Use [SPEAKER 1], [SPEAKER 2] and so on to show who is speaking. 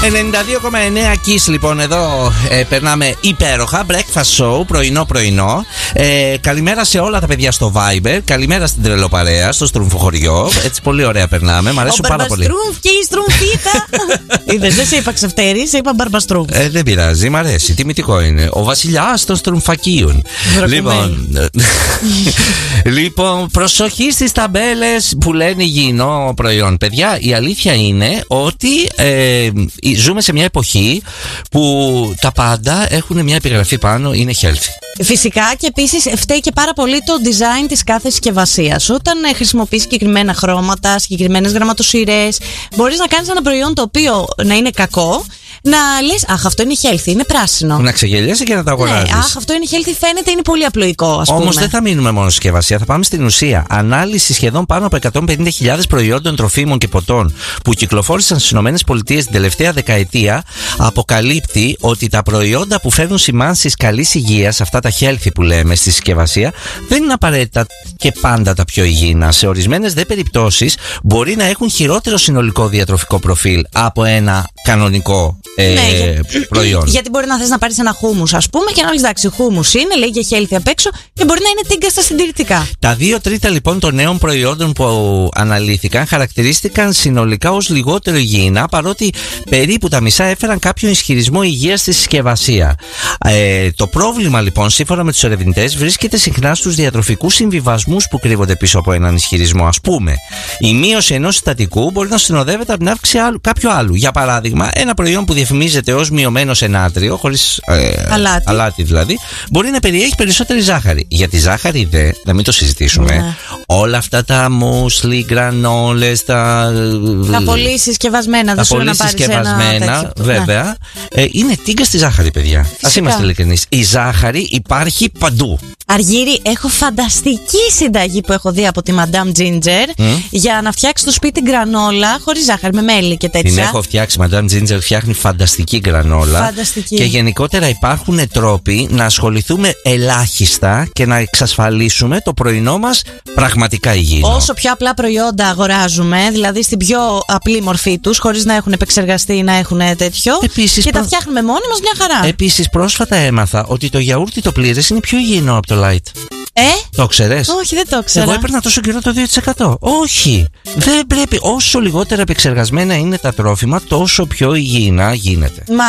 [SPEAKER 1] 92,9 Kiss λοιπόν εδώ. Περνάμε υπέροχα. Breakfast show, πρωινό. Καλημέρα σε όλα τα παιδιά στο Viber. Καλημέρα στην τρελοπαρέα, στο στρουμφοχωριό. Έτσι πολύ ωραία περνάμε. Μ' αρέσουν πάρα πολύ.
[SPEAKER 2] Μπαρμπαστρούμφ και η στρουμφίτα. Είδες, δεν σε είπα Ξεφτέρη, σε είπα Μπαρμπαστρούμφ.
[SPEAKER 1] Δεν πειράζει, μ' αρέσει. Τιμητικό είναι. Ο βασιλιάς των στρουμφακίων. Λοιπόν, προσοχή στις ταμπέλες που λένε υγιεινό προϊόν. Παιδιά, η αλήθεια είναι ότι ζούμε σε μια εποχή που τα πάντα έχουν μια επιγραφή πάνω, είναι healthy.
[SPEAKER 2] Φυσικά, και επίσης φταίει και πάρα πολύ το design της κάθε συσκευασίας. Όταν χρησιμοποιείς συγκεκριμένα χρώματα, συγκεκριμένες γραμματοσυρές, μπορείς να κάνεις ένα προϊόν το οποίο να είναι κακό, να λες αχ, αυτό είναι healthy, είναι πράσινο.
[SPEAKER 1] Να ξεγελιέσαι και να τα αγοράζεις.
[SPEAKER 2] Ναι, αχ, αυτό είναι healthy, φαίνεται, είναι πολύ απλοϊκό, ας πούμε.
[SPEAKER 1] Όμως δεν θα μείνουμε μόνο στη συσκευασία, θα πάμε στην ουσία. Ανάλυση σχεδόν πάνω από 150.000 προϊόντων τροφίμων και ποτών που κυκλοφόρησαν στις ΗΠΑ την τελευταία δεκαετία αποκαλύπτει ότι τα προϊόντα που φέρνουν σημάνσεις καλής υγείας, αυτά τα healthy που λέμε στη συσκευασία, δεν είναι απαραίτητα και πάντα τα πιο υγιεινά. Σε ορισμένες δε περιπτώσεις μπορεί να έχουν χειρότερο συνολικό διατροφικό προφίλ από ένα κανονικό προϊόν.
[SPEAKER 2] Γιατί μπορεί να θες να πάρεις ένα χούμους, ας πούμε, και να λες εντάξει, χούμους είναι, λέει και healthy απ' έξω, και μπορεί να είναι τίγκα στα συντηρητικά.
[SPEAKER 1] Τα 2 τρίτα λοιπόν των νέων προϊόντων που αναλύθηκαν χαρακτηρίστηκαν συνολικά ως λιγότερο υγιεινά, παρότι περίπου τα μισά έφεραν κάποιο ισχυρισμό υγείας στη συσκευασία. Το πρόβλημα λοιπόν, σύμφωνα με τους ερευνητές, βρίσκεται συχνά στους διατροφικούς συμβιβασμούς που κρύβονται πίσω από έναν ισχυρισμό. Ας πούμε, η μείωση ενός συστατικού μπορεί να συνοδεύεται από την αύξηση κάποιου άλλου. Για παράδειγμα, ένα προϊόν που διαφημίζεται ως μειωμένο σε νάτριο, χωρίς αλάτι δηλαδή, μπορεί να περιέχει περισσότερη ζάχαρη. Για τη ζάχαρη να μην το συζητήσουμε. Όλα αυτά τα μουσλι, γκρανόλες, τα
[SPEAKER 2] πολύ συσκευασμένα, δεν σου να πάρεις ένα
[SPEAKER 1] βέβαια, είναι τίγκα στη ζάχαρη, παιδιά. Ας είμαστε ειλικρινείς. Η ζάχαρη υπάρχει παντού.
[SPEAKER 2] Αργύρι, έχω φανταστική συνταγή που έχω δει από τη Madame Ginger για να φτιάξει στο σπίτι γκρανόλα χωρίς ζάχαρη, με μέλι και τέτοια.
[SPEAKER 1] Την έχω φτιάξει. Madame Ginger φτιάχνει φανταστική γκρανόλα.
[SPEAKER 2] Φανταστική.
[SPEAKER 1] Και γενικότερα υπάρχουν τρόποι να ασχοληθούμε ελάχιστα και να εξασφαλίσουμε το πρωινό μας πραγματικά υγιεινό.
[SPEAKER 2] Όσο πιο απλά προϊόντα αγοράζουμε, δηλαδή στην πιο απλή μορφή τους, χωρίς να έχουν επεξεργαστεί ή να έχουν τέτοιο.
[SPEAKER 1] Επίσης,
[SPEAKER 2] και τα φτιάχνουμε μόνοι μας μια χαρά.
[SPEAKER 1] Επίσης, πρόσφατα έμαθα ότι το γιαούρτι το πλήρες είναι πιο υγιεινό από το light. Το ξέρες?
[SPEAKER 2] Όχι, δεν το ξέρω.
[SPEAKER 1] Εγώ έπαιρνα τόσο καιρό το 2%. Όχι. Δεν πρέπει. Όσο λιγότερα επεξεργασμένα είναι τα τρόφιμα, τόσο πιο υγιεινά γίνεται.